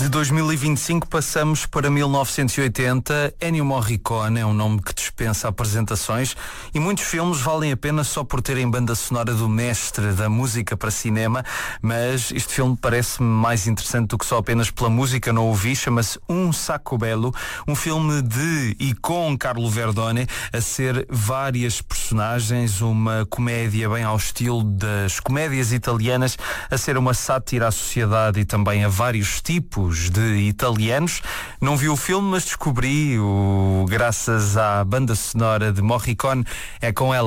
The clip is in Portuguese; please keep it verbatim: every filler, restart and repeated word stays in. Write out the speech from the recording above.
De dois mil e vinte e cinco passamos para mil novecentos e oitenta. Ennio Morricone é um nome que dispensa apresentações e muitos filmes valem a pena só por terem banda sonora do mestre da música para cinema, mas este filme parece-me mais interessante do que só apenas pela música. Não ouvi, chama-se Um Sacco Bello, um filme de e com Carlo Verdone a ser várias personagens, uma comédia bem ao estilo das comédias italianas, a ser uma sátira à sociedade e também a vários tipos de italianos. Não vi o filme, mas descobri-o graças à banda sonora de Morricone. É com ela